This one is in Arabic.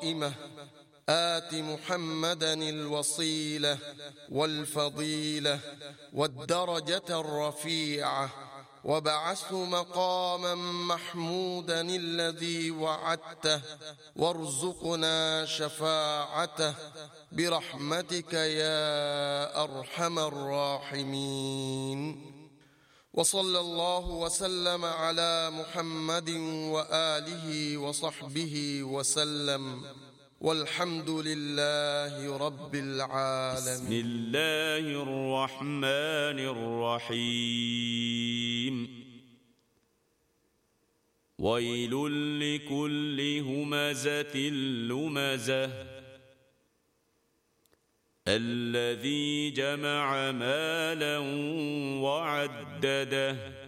قائمة آت محمدا الوصيلة والفضيلة والدرجة الرفيعة وابعثه مقاما محمودا الذي وعدته وارزقنا شفاعته برحمتك يا أرحم الراحمين. وصلى الله وسلم على محمد وآله وصحبه وسلم، والحمد لله رب العالمين. بسم الله الرحمن الرحيم. ويل لكل همزة لمزة الذي جمع مالا وعدده